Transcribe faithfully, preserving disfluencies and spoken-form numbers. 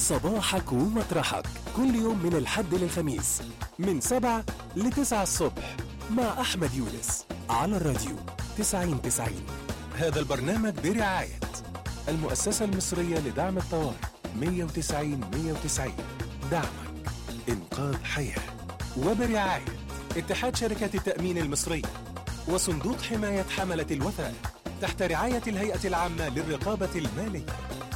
صباحك ومطرحك كل يوم من الحد للخميس من سبعة لتسعة الصبح مع أحمد يونس على الراديو تسعين تسعين. هذا البرنامج برعاية المؤسسة المصرية لدعم الطوارئ مية وتسعين مية وتسعين، دعمك إنقاذ حياة، وبرعاية اتحاد شركات التأمين المصري وصندوق حماية حملة الوثائق تحت رعاية الهيئة العامة للرقابة المالية.